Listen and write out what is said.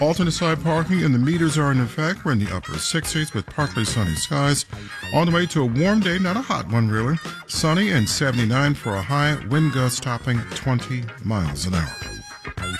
Alternate side parking and the meters are in effect. We're in the upper 60s with partly sunny skies. On the way to a warm day, not a hot one really. Sunny and 79 for a high, wind gusts topping 20 miles an hour.